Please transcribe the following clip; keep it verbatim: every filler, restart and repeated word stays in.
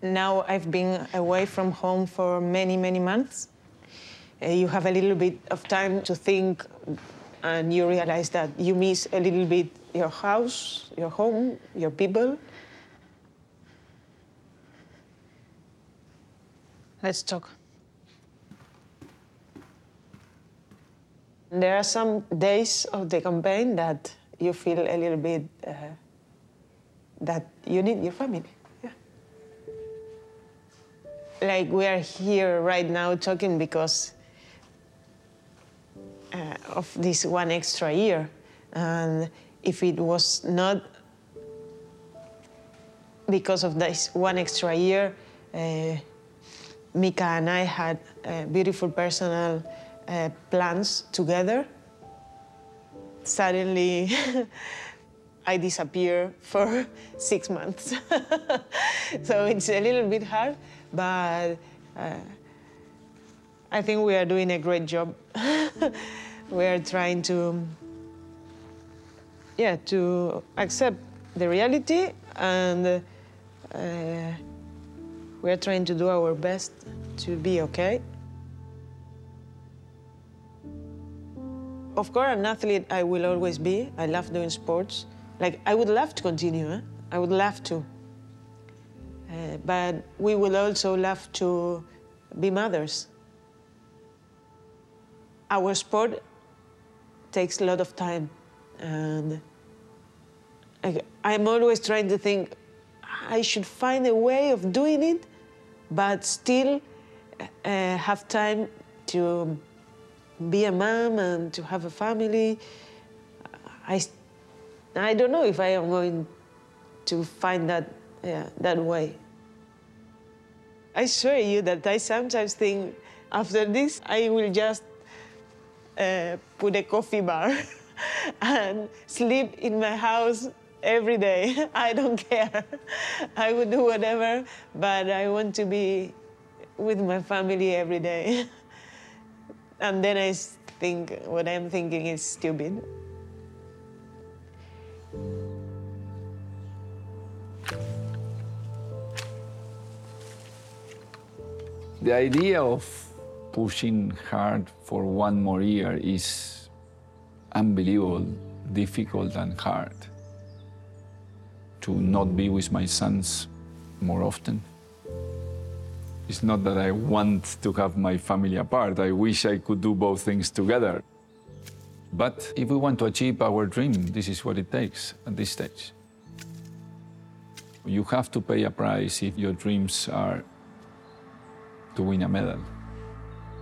Now I've been away from home for many, many months. Uh, you have a little bit of time to think, and you realize that you miss a little bit your house, your home, your people. Let's talk. There are some days of the campaign that you feel a little bit uh, that you need your family. Yeah. Like we are here right now talking because uh, of this one extra year. And if it was not because of this one extra year, uh, Mika and I had uh, beautiful personal uh, plans together. Suddenly, I disappear for six months. So it's a little bit hard, but uh, I think we are doing a great job. We are trying to, yeah, to accept the reality, and uh, we are trying to do our best to be okay. Of course, an athlete I will always be. I love doing sports. Like, I would love to continue, eh? I would love to. Uh, but we will also love to be mothers. Our sport takes a lot of time, and I, I'm always trying to think I should find a way of doing it, but still uh, have time to be a mom and to have a family. I, I don't know if I am going to find that, yeah, that way. I swear you that I sometimes think after this, I will just uh, put a coffee bar and sleep in my house every day. I don't care. I would do whatever, but I want to be with my family every day. And then I think what I'm thinking is stupid. The idea of pushing hard for one more year is unbelievable, difficult and hard. To not be with my sons more often. It's not that I want to have my family apart. I wish I could do both things together. But if we want to achieve our dream, this is what it takes at this stage. You have to pay a price if your dreams are to win a medal.